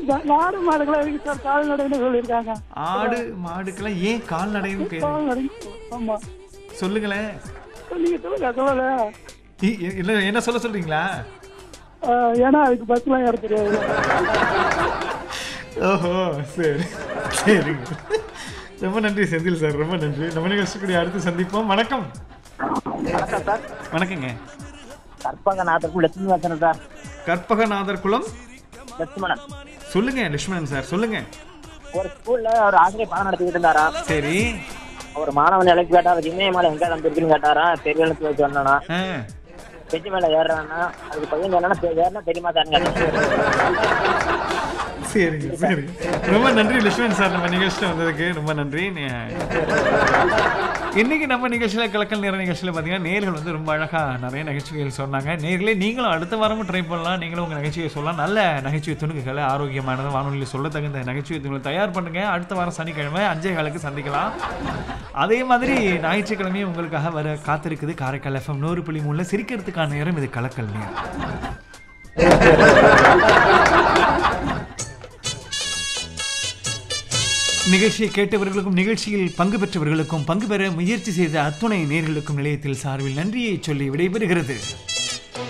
நாடு மாடுகளாம் இருக்கு சார், கால்நடைன்னு சொல்லியிருக்காங்க. ஆடு மாடுக்கெல்லாம் ஏன் கால்நடைன்னு பேரு? கால்நடை. ஆமா. சொல்லுங்களேன். நீங்க சொல்லுங்க, சொல்லல. இல்ல என்ன சொல்ல சொல்றீங்களா? ஏன்னா அதுக்கு பஸ்லாம் ஏற தெரியாது. ஓஹோ, சரி சரிங்க. ரொம்ப நன்றி செந்தில் சார், ரொம்ப நன்றி. நம்ம நிகழ்ச்சிக்குரிய அடுத்து சந்திப்போம். வணக்கம். வணக்கம் சார். வணக்கங்க. கற்பகநாதர் லட்சுமி வாசன் சார். கற்பகநாதர் குலம் லட்சுமணன். சொல்லுங்க லட்சுமணன் சார், சொல்லுங்க. ஒரு ஸ்கூல்ல ஒரு ஆசிரியர் பாடம் நடத்திக்கிட்டு இருந்தாரா. சரி. ஒரு மாணவன் இலக்கு கேட்டா, அதுக்கு இமயமலை எங்க தந்துருக்குன்னு கேட்டாரா. பெரிய எழுத்து வச்சு வந்தானா. பெஞ்சு மேல ஏறானா. அதுக்கு பையன் சொன்னா ஏறினா தெரியுமா சார். சரிங்க சரி, ரொம்ப நன்றி லட்சுமணன் சார், நம்ம நிகழ்ச்சியில் வந்ததுக்கு ரொம்ப நன்றி. இன்னைக்கு நம்ம நிகழ்ச்சியில் கலக்கல் நேர நிகழ்ச்சியில் பார்த்தீங்கன்னா நேர்கள் வந்து ரொம்ப அழகாக நிறைய நகைச்சுவைகள் சொன்னாங்க. நேர்களே நீங்களும் அடுத்த வாரமும் ட்ரை பண்ணலாம். நீங்களும் உங்கள் நகைச்சுவையை சொல்லலாம். நல்ல நகைச்சுவை துணுக்குகளை ஆரோக்கியமானது வானொலியில் சொல்ல தகுந்த நகைச்சுவை துணுகளை தயார் பண்ணுங்க. அடுத்த வாரம் சனிக்கிழமை 5:15 சந்திக்கலாம். அதே மாதிரி ஞாயிற்றுக்கிழமையும் உங்களுக்காக வர காத்திருக்குது காரைக்கால் FM 100.3 சிரிக்கிறதுக்கான நேரம். இது கலக்கல் நேரம். நிகழ்ச்சியை கேட்டவர்களுக்கும் நிகழ்ச்சியில் பங்கு பெற்றவர்களுக்கும் பங்கு பெற முயற்சி செய்த அத்துணை நேர்களுக்கும் நிலையத்தில் சார்பில் நன்றியை சொல்லி விடைபெறுகிறது.